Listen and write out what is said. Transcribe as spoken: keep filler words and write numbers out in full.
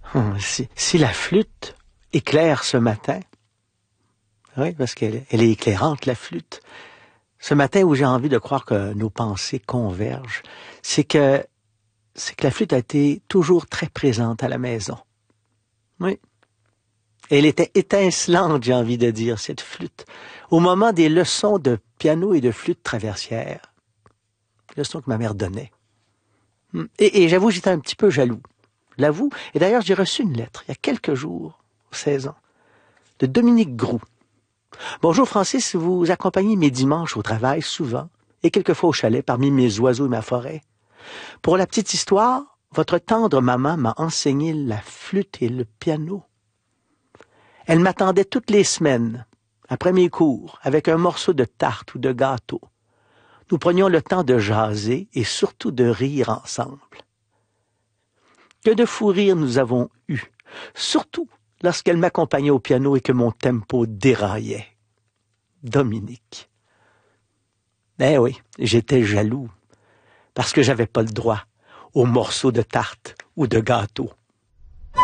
Hum, si, si la flûte éclaire ce matin, oui, parce qu'elle elle est éclairante, la flûte, ce matin où j'ai envie de croire que nos pensées convergent, c'est que, c'est que la flûte a été toujours très présente à la maison. Oui. Elle était étincelante, j'ai envie de dire, cette flûte. Au moment des leçons de piano et de flûte traversière, leçons que ma mère donnait. Et, et j'avoue, j'étais un petit peu jaloux. Je l'avoue. Et d'ailleurs, j'ai reçu une lettre, il y a quelques jours, seize ans, de Dominique Groux. Bonjour Francis, vous accompagnez mes dimanches au travail souvent, et quelquefois au chalet, parmi mes oiseaux et ma forêt. Pour la petite histoire, votre tendre maman m'a enseigné la flûte et le piano. Elle m'attendait toutes les semaines, après mes cours, avec un morceau de tarte ou de gâteau. Nous prenions le temps de jaser et surtout de rire ensemble. Que de fous rires nous avons eus, surtout lorsqu'elle m'accompagnait au piano et que mon tempo déraillait. Dominique. Eh oui, j'étais jaloux, parce que j'avais pas le droit aux morceaux de tarte ou de gâteau.